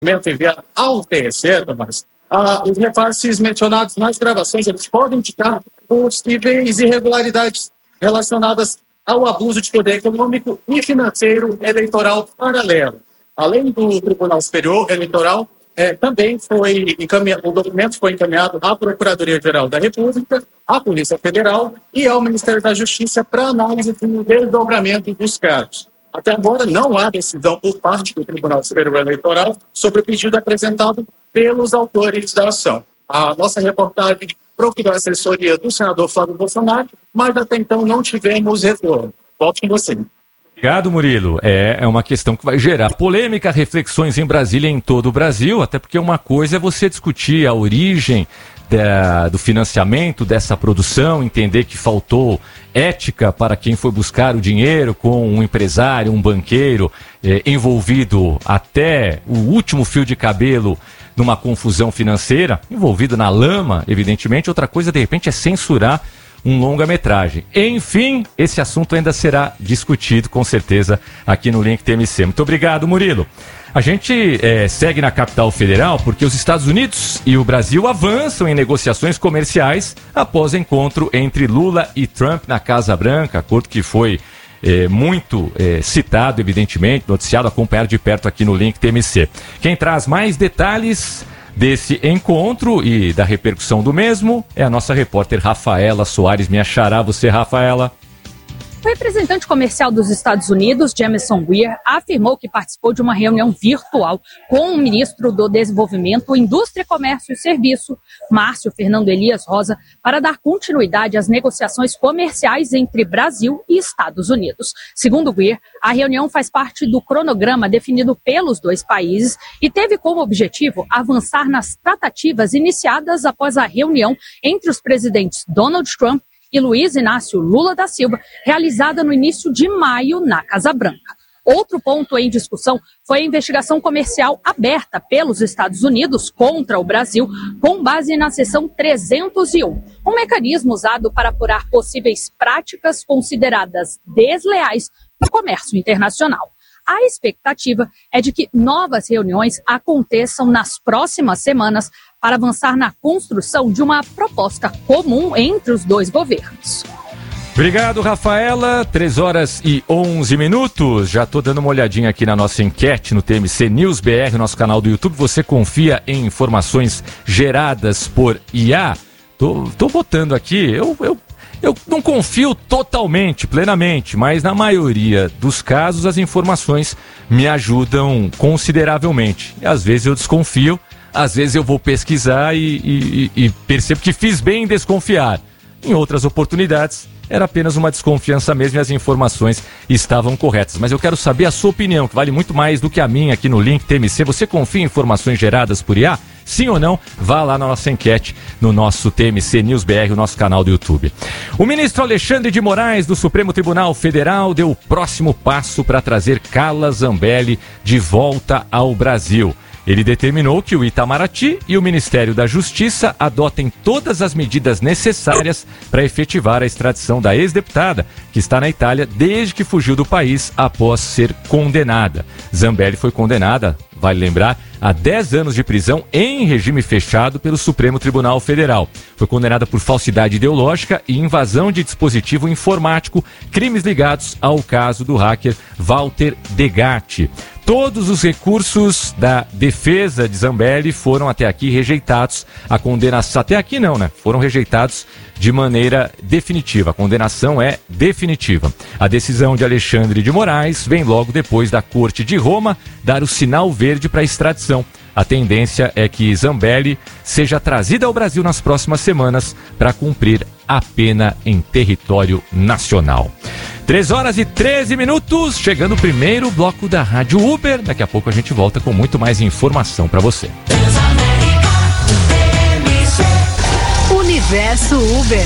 enviado ao TSE, Tomás, os repasses mencionados nas gravações, eles podem indicar possíveis irregularidades relacionadas ao abuso de poder econômico e financeiro eleitoral paralelo. Além do Tribunal Superior Eleitoral, também o documento foi encaminhado à Procuradoria-Geral da República, à Polícia Federal e ao Ministério da Justiça para análise do desdobramento dos casos. Até agora, não há decisão por parte do Tribunal Superior Eleitoral sobre o pedido apresentado pelos autores da ação. A nossa reportagem procurou a assessoria do senador Flávio Bolsonaro, mas até então não tivemos retorno. Volto com você. Obrigado, Murilo. É uma questão que vai gerar polêmica, reflexões em Brasília e em todo o Brasil, até porque uma coisa é você discutir a origem do financiamento dessa produção, entender que faltou ética para quem foi buscar o dinheiro com um empresário, um banqueiro envolvido até o último fio de cabelo numa confusão financeira, envolvido na lama, evidentemente. Outra coisa, de repente, é censurar um longa-metragem. Enfim, esse assunto ainda será discutido, com certeza, aqui no Link TMC. Muito obrigado, Murilo. A gente segue na capital federal porque os Estados Unidos e o Brasil avançam em negociações comerciais após encontro entre Lula e Trump na Casa Branca, acordo que foi muito citado, evidentemente, noticiado, acompanhado de perto aqui no Link TMC. Quem traz mais detalhes desse encontro e da repercussão do mesmo é a nossa repórter Rafaela Soares. Minha xará, você, Rafaela. O representante comercial dos Estados Unidos, Jamieson Greer, afirmou que participou de uma reunião virtual com o ministro do Desenvolvimento, Indústria, Comércio e Serviço, Márcio Fernando Elias Rosa, para dar continuidade às negociações comerciais entre Brasil e Estados Unidos. Segundo Greer, a reunião faz parte do cronograma definido pelos dois países e teve como objetivo avançar nas tratativas iniciadas após a reunião entre os presidentes Donald Trump e Luiz Inácio Lula da Silva, realizada no início de maio na Casa Branca. Outro ponto em discussão foi a investigação comercial aberta pelos Estados Unidos contra o Brasil, com base na seção 301, um mecanismo usado para apurar possíveis práticas consideradas desleais no comércio internacional. A expectativa é de que novas reuniões aconteçam nas próximas semanas para avançar na construção de uma proposta comum entre os dois governos. Obrigado, Rafaela. 3h11. Já estou dando uma olhadinha aqui na nossa enquete no TMC News BR, nosso canal do YouTube. Você confia em informações geradas por IA? Tô botando aqui, eu não confio totalmente, plenamente, mas na maioria dos casos as informações me ajudam consideravelmente. E às vezes eu desconfio, às vezes eu vou pesquisar e percebo que fiz bem em desconfiar. Em outras oportunidades, era apenas uma desconfiança mesmo e as informações estavam corretas. Mas eu quero saber a sua opinião, que vale muito mais do que a minha aqui no Link TMC. Você confia em informações geradas por IA? Sim ou não? Vá lá na nossa enquete no nosso TMC News BR, o nosso canal do YouTube. O ministro Alexandre de Moraes, do Supremo Tribunal Federal, deu o próximo passo para trazer Carla Zambelli de volta ao Brasil. Ele determinou que o Itamaraty e o Ministério da Justiça adotem todas as medidas necessárias para efetivar a extradição da ex-deputada, que está na Itália desde que fugiu do país após ser condenada. Zambelli foi condenada, vale lembrar, a 10 anos de prisão em regime fechado pelo Supremo Tribunal Federal. Foi condenada por falsidade ideológica e invasão de dispositivo informático, crimes ligados ao caso do hacker Walter Degatti. Todos os recursos da defesa de Zambelli foram até aqui rejeitados. A condenação, até aqui não, né? Foram rejeitados de maneira definitiva. A condenação é definitiva. A decisão de Alexandre de Moraes vem logo depois da Corte de Roma dar o sinal verde para a extradição. A tendência é que Zambelli seja trazida ao Brasil nas próximas semanas para cumprir a pena em território nacional. 3h13, chegando o primeiro bloco da Rádio Uber. Daqui a pouco a gente volta com muito mais informação para você. Universo Uber.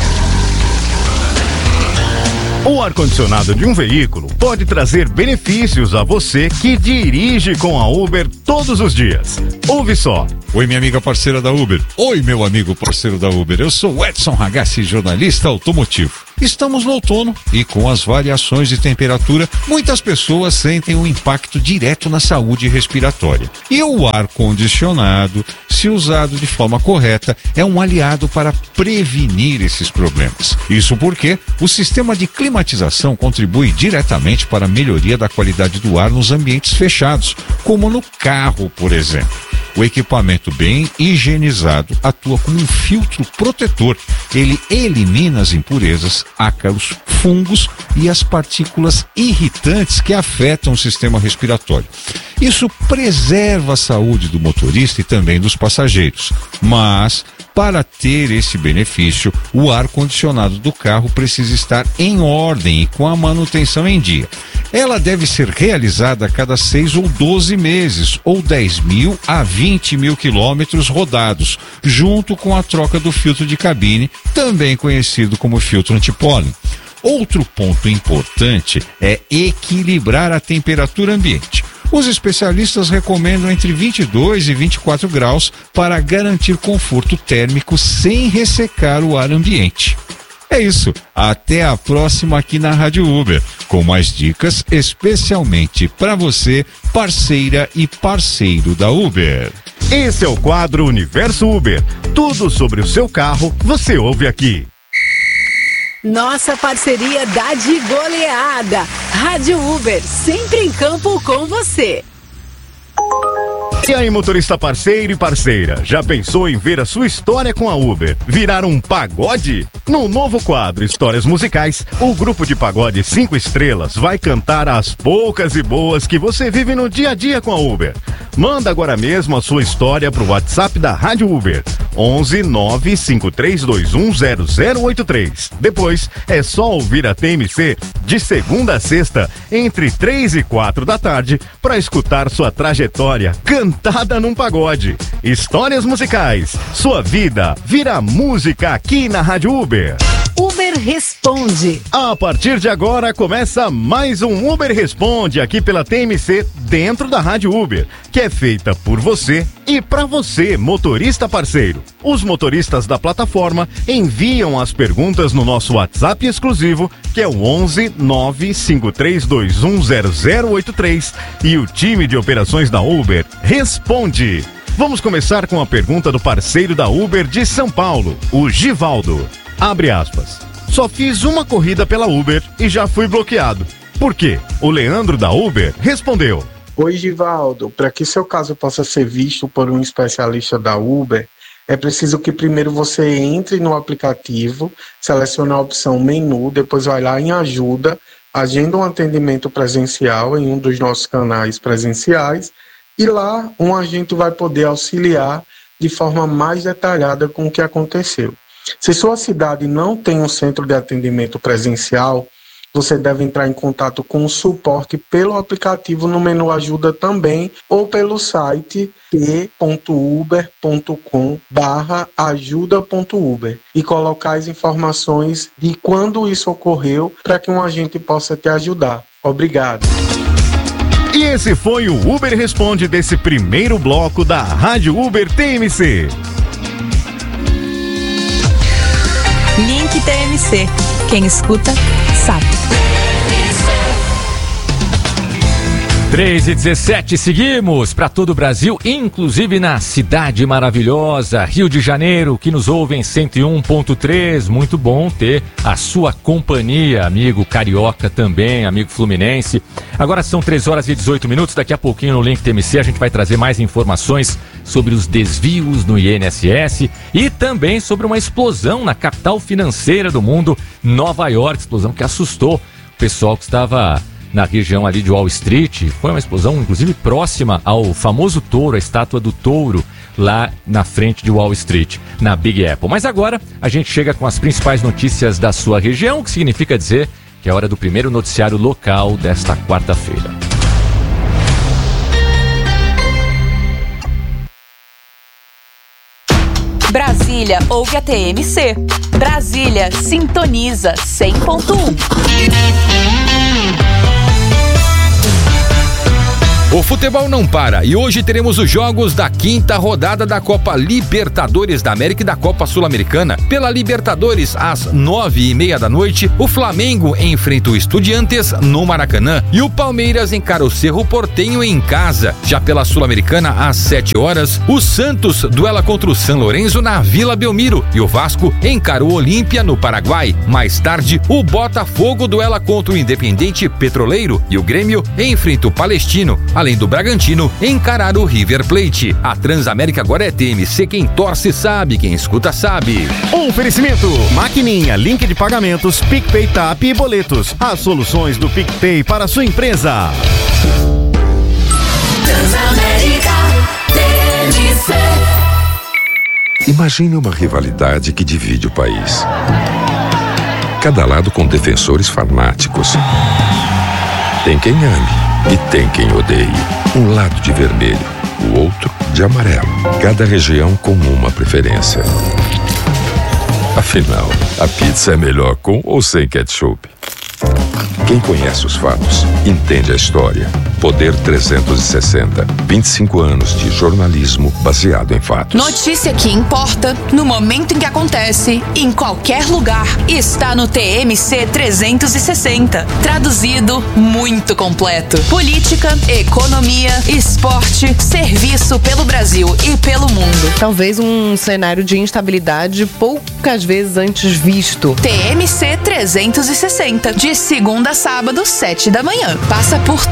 O ar-condicionado de um veículo pode trazer benefícios a você que dirige com a Uber todos os dias. Ouve só. Oi, minha amiga parceira da Uber. Oi, meu amigo parceiro da Uber. Eu sou o Edson Ragazzi, jornalista automotivo. Estamos no outono e com as variações de temperatura, muitas pessoas sentem um impacto direto na saúde respiratória. E o ar-condicionado, se usado de forma correta, é um aliado para prevenir esses problemas. Isso porque o sistema de climatização contribui diretamente para a melhoria da qualidade do ar nos ambientes fechados, como no carro, por exemplo. O equipamento bem higienizado atua como um filtro protetor. Ele elimina as impurezas, ácaros, fungos e as partículas irritantes que afetam o sistema respiratório. Isso preserva a saúde do motorista e também dos passageiros. Mas, para ter esse benefício, o ar-condicionado do carro precisa estar em ordem e com a manutenção em dia. Ela deve ser realizada a cada 6 ou 12 meses, ou 10 mil a 20 mil quilômetros rodados, junto com a troca do filtro de cabine, também conhecido como filtro antipólen. Outro ponto importante é equilibrar a temperatura ambiente. Os especialistas recomendam entre 22 e 24 graus para garantir conforto térmico sem ressecar o ar ambiente. É isso, até a próxima aqui na Rádio Uber, com mais dicas especialmente para você, parceira e parceiro da Uber. Esse é o quadro Universo Uber. Tudo sobre o seu carro você ouve aqui. Nossa parceria dá de goleada. Rádio Uber, sempre em campo com você. E aí, motorista parceiro e parceira, já pensou em ver a sua história com a Uber virar um pagode? No novo quadro Histórias Musicais, o grupo de pagode 5 estrelas vai cantar as poucas e boas que você vive no dia a dia com a Uber. Manda agora mesmo a sua história pro WhatsApp da Rádio Uber, 11 95321 0083. Depois é só ouvir a TMC de segunda a sexta, entre 3 e 4 da tarde, para escutar sua trajetória cantada num pagode. Histórias Musicais, sua vida vira música aqui na Rádio Uber. Uber Responde. A partir de agora começa mais um Uber Responde aqui pela TMC dentro da Rádio Uber, que é feita por você e para você, motorista parceiro. Os motoristas da plataforma enviam as perguntas no nosso WhatsApp exclusivo, que é o 11 95321 0083, e o time de operações da Uber responde. Vamos começar com a pergunta do parceiro da Uber de São Paulo, o Givaldo. Abre aspas. Só fiz uma corrida pela Uber e já fui bloqueado. Por quê? O Leandro da Uber respondeu. Oi, Givaldo. Para que seu caso possa ser visto por um especialista da Uber, é preciso que primeiro você entre no aplicativo, selecione a opção menu, depois vai lá em ajuda, agenda um atendimento presencial em um dos nossos canais presenciais e lá um agente vai poder auxiliar de forma mais detalhada com o que aconteceu. Se sua cidade não tem um centro de atendimento presencial, você deve entrar em contato com o suporte pelo aplicativo no menu Ajuda também ou pelo site t.uber.com/ajuda.uber e colocar as informações de quando isso ocorreu para que um agente possa te ajudar. Obrigado. E esse foi o Uber Responde desse primeiro bloco da Rádio Uber TMC. Link TMC. Quem escuta, sabe. 3h17, seguimos para todo o Brasil, inclusive na cidade maravilhosa, Rio de Janeiro, que nos ouve em 101.3. Muito bom ter a sua companhia, amigo carioca também, amigo fluminense. Agora são 3h18, daqui a pouquinho no Link TMC a gente vai trazer mais informações sobre os desvios no INSS e também sobre uma explosão na capital financeira do mundo, Nova York, explosão que assustou o pessoal que estava na região ali de Wall Street. Foi uma explosão, inclusive, próxima ao famoso touro, a estátua do touro, lá na frente de Wall Street, na Big Apple. Mas agora a gente chega com as principais notícias da sua região, o que significa dizer que é hora do primeiro noticiário local desta quarta-feira. Brasília ouve a TMC. Brasília sintoniza 100.1. O futebol não para e hoje teremos os jogos da 5ª rodada da Copa Libertadores da América e da Copa Sul-Americana. Pela Libertadores, às 9h30 da noite, o Flamengo enfrenta o Estudiantes no Maracanã e o Palmeiras encara o Cerro Porteño em casa. Já pela Sul-Americana, às 7h, o Santos duela contra o San Lorenzo na Vila Belmiro e o Vasco encara o Olímpia no Paraguai. Mais tarde, o Botafogo duela contra o Independente Petroleiro e o Grêmio enfrenta o Palestino, além do Bragantino encarar o River Plate. A Transamérica agora é TMC, quem torce sabe, quem escuta sabe. Oferecimento, maquininha, link de pagamentos, PicPay, TAP e boletos. As soluções do PicPay para a sua empresa. Transamérica TMC. Imagine uma rivalidade que divide o país. Cada lado com defensores fanáticos. Tem quem ame e tem quem odeie. Um lado de vermelho, o outro de amarelo. Cada região com uma preferência. Afinal, a pizza é melhor com ou sem ketchup? Quem conhece os fatos, entende a história. Poder 360. 25 anos de jornalismo baseado em fatos. Notícia que importa, no momento em que acontece, em qualquer lugar, está no TMC 360. Traduzido, muito completo. Política, economia, esporte, serviço pelo Brasil e pelo mundo. Talvez um cenário de instabilidade poucas vezes antes visto. TMC 360. De segunda a sábado, 7 da manhã. Passa por